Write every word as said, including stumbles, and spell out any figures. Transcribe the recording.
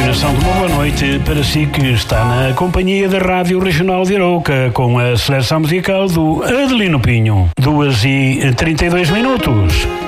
continuação de uma boa noite para si que está na companhia da Rádio Regional de Arouca com a seleção musical do Adelino Pinho. duas e trinta e dois minutos.